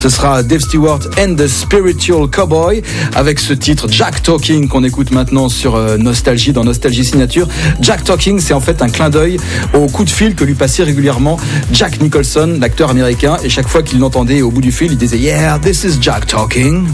Ce sera Dave Stewart and the Spiritual Cowboy avec ce titre Jack Talking qu'on écoute maintenant sur Nostalgie, dans Nostalgie Signature. Jack Talking, c'est en fait un clin d'œil au coup de fil que lui passait régulièrement Jack Nicholson, l'acteur américain, et chaque fois qu'il l'entendait au bout du fil, il disait « Yeah, this is Jack Talking ».